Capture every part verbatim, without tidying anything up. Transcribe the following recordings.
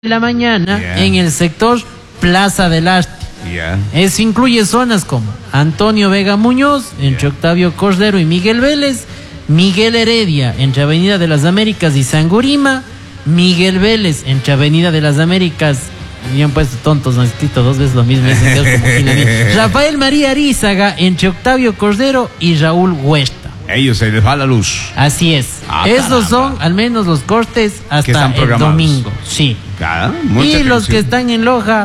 de la mañana yeah. en el sector Plaza del Arte. Yeah. Eso incluye zonas como Antonio Vega Muñoz, entre Yeah. Octavio Cordero y Miguel Vélez, Miguel Heredia, entre Avenida de las Américas y Sangurima, Miguel Vélez, entre Avenida de las Américas, y han puesto tontos, no han escrito dos veces lo mismo, como Rafael María Arizaga, entre Octavio Cordero y Raúl Huerta. Ellos se les va la luz. Así es. Ah, Esos caramba. son al menos los cortes Que hasta están el programados. domingo. Sí. Ah, Y mucha los que atención. están en Loja,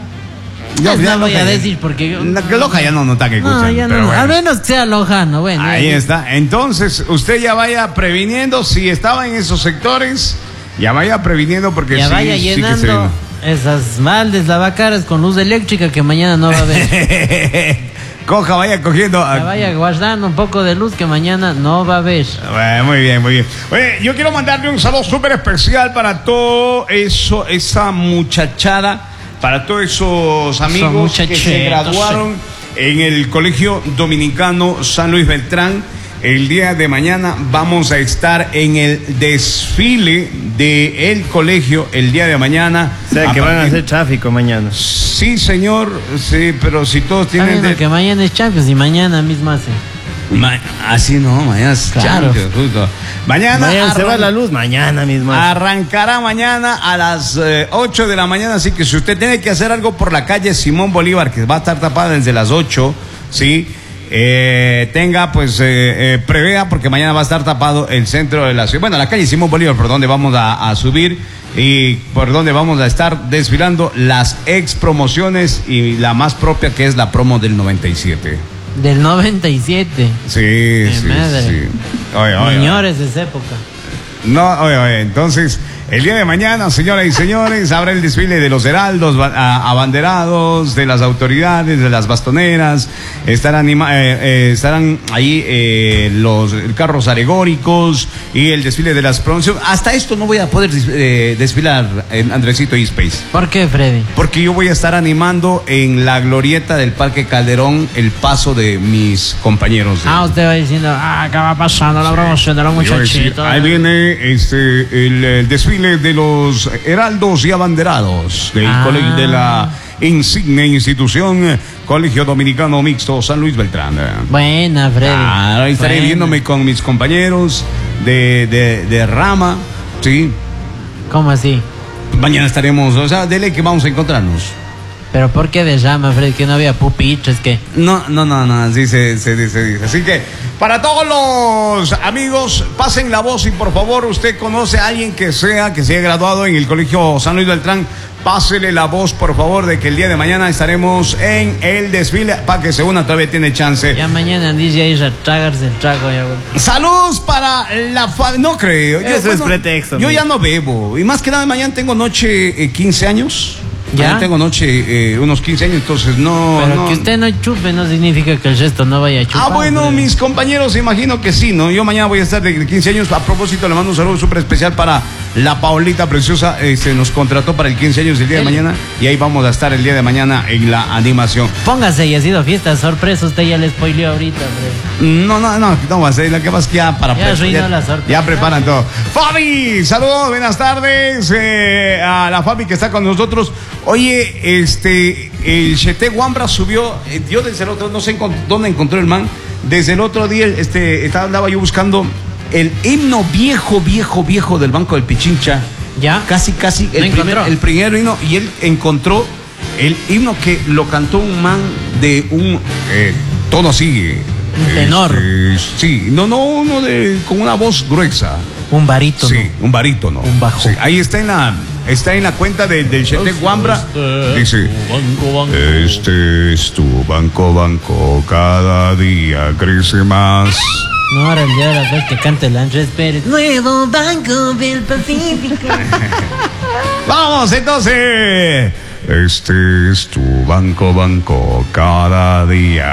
No, no, ya voy Loja a ya- decir porque yo... La que Loja ya no nota que No, escuchan, ya pero no, bueno. al menos que sea lojano, bueno. Ahí eh, está. Entonces, usted ya vaya previniendo. Si estaba en esos sectores, ya vaya previniendo porque Ya sí, vaya sí que llenando esas maldes lavacaras con luz eléctrica que mañana no va a haber. se... Coja, vaya cogiendo. Ya vaya guardando un poco de luz que mañana no va a haber. Bueno, muy bien, muy bien. Oye, yo quiero mandarle un saludo súper especial para todo eso, esa muchachada, para todos esos amigos que se muchachitos, graduaron en el Colegio Dominicano San Luis Beltrán. El día de mañana vamos a estar en el desfile del colegio el día de mañana. O sea, que van a hacer tráfico mañana. Sí, señor, sí, pero si todos tienen... Sabiendo de- que mañana es Champions y mañana mismo hace. Ma- Así no, mañana es Claro. Champions, justo. Mañana, Mañana se va arran- la luz, mañana mismo. arrancará mañana a las eh, ocho de la mañana, así que si usted tiene que hacer algo por la calle Simón Bolívar, que va a estar tapada desde las ocho, ¿sí? Eh, tenga, pues, eh, eh, prevea, porque mañana va a estar tapado el centro de la ciudad. Bueno, la calle Simón Bolívar, por donde vamos a, a subir y por donde vamos a estar desfilando las ex promociones y la más propia, que es la promo del noventa y siete. Del noventa y siete. Sí, sí, madre. sí. Oye, oye, Señores de esa época. No, oye, oye, entonces, el día de mañana, señoras y señores, habrá el desfile de los heraldos ba- a- abanderados, de las autoridades, de las bastoneras, estarán, anima- eh, eh, estarán ahí eh, los carros alegóricos y el desfile de las promociones. Hasta esto no voy a poder dis- eh, desfilar en Andresito y Space. ¿Por qué, Freddy? Porque yo voy a estar animando en la glorieta del Parque Calderón el paso de mis compañeros. de- Ah, usted va diciendo, ah, acá va pasando la promoción de los Yo voy a decir, muchachitos. ahí viene este, el, el desfile de los heraldos y abanderados del Ah. colegio de la insigne institución Colegio Dominicano Mixto San Luis Beltrán. Buena, Freddy. Ah, ahí estaré Buena. viéndome con mis compañeros de, de, de rama, ¿sí? ¿Cómo así? Mañana estaremos, o sea, dele que vamos a encontrarnos. ¿Pero por qué de llama, Freddy? Que no había pupitres, que... No, no, no, no, así se, se dice, dice. Así que, para todos los amigos, pasen la voz y por favor, usted conoce a alguien que sea, que se haya graduado en el Colegio San Luis Beltrán, pásele la voz, por favor, de que el día de mañana estaremos en el desfile, para que se una, todavía tiene chance. Ya mañana dice ahí a tragarse el trago. Ya, güey. Saludos para la fa... No creo. Eso es pretexto, Yo amigo. ya no bebo. Y más que nada, mañana tengo noche eh, quince años. ¿Ya? Mañana tengo noche eh, unos quince años, entonces no... Pero no... que usted no chupe no significa que el resto no vaya a chupar. Ah, bueno, Freddy. mis compañeros, imagino que sí, ¿no? Yo mañana voy a estar de quince años. A propósito, le mando un saludo súper especial para la Paolita Preciosa. Eh, se nos contrató para el quince años el día de El- mañana. Y ahí vamos a estar el día de mañana en la animación. Póngase, y ha sido fiesta sorpresa, usted ya le spoileó ahorita, Freddy. No, no, no, no va a ser. La que pasa es que ya para... Ya pre- arruinó la sorpresa. ya preparan todo. Fabi, saludos, buenas tardes. eh, a la Fabi que está con nosotros. Oye, este, el Chete Wambra subió, eh, yo desde el otro, no sé encon- dónde encontró el man, desde el otro día, este, estaba, andaba yo buscando el himno viejo, viejo, viejo del Banco del Pichincha. ¿Ya? Casi, casi, ¿Lo el, primer, encontró? el primer himno, y él encontró el himno que lo cantó un man de un, eh, todo así. Un tenor. este, sí, no, no, uno de, con una voz gruesa. Un barítono. Sí, un barítono. Un bajo. Sí, ahí está en la, está en la cuenta de- del Chete Wambra. Dice, Banco, banco. este es tu banco, banco, cada día crece más. No, ahora el día de la vez que cante el Andrés Pérez. Nuevo Banco del Pacífico. Vamos, entonces. Este es tu banco, banco, cada día